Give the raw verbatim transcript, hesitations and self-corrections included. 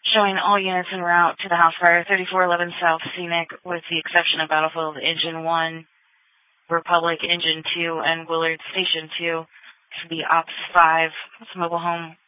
showing all units en route to the house fire, thirty-four eleven South Scenic, with the exception of Battlefield Engine one, Republic Engine two, and Willard Station two, to the Ops five mobile home